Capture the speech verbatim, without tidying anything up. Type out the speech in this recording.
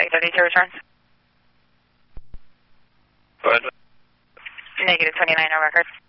eight thirty-two returns. Go ahead. Negative twenty-nine, no record.